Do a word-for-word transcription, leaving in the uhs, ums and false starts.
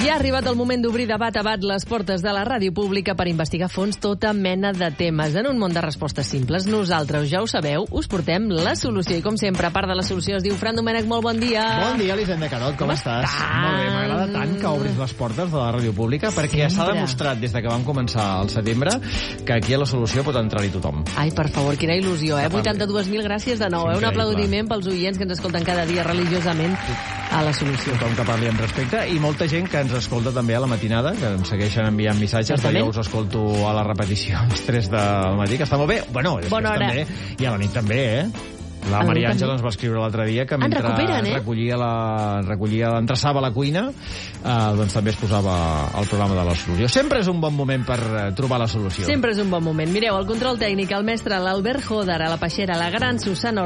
I ha arribat el moment d'obrir de bat a bat les portes de la ràdio pública per investigar a fons tota mena de temes. En un món de respostes simples, nosaltres, ja ho sabeu, us portem la solució. I com sempre, a part de la solució, es diu Fran Domènech, molt bon dia. Bon dia, Elisenda Carot, com, com estàs? estàs? Molt bé, m'agrada tant que obris les portes de la ràdio pública, perquè s'ha demostrat des de que vam començar al setembre que aquí a la solució pot entrar-hi tothom. Ai, per favor, quina il·lusió, eh? vuitanta-dues mil gràcies de nou, eh? Un aplaudiment pels oients que ens escolten cada dia religiosament a la solució. Tothom que parli amb respecte i molta gent que ens escolta també a la matinada, que em segueixen enviant missatges, que jo us escolto a la repetició als tres del matí, que està molt bé. Bueno, Bona hora. També, i a la nit també, eh? La Maria Àngela ens va escriure l'altre dia que mentre eh? recollia la, recollia l'entrassava a la cuina, eh, doncs també es posava el programa de la solució. Sempre és un bon moment per trobar la solució. Sempre és un bon moment. Mireu, el control tècnic, el mestre l'Albert Joder, a la peixera, la gran Susana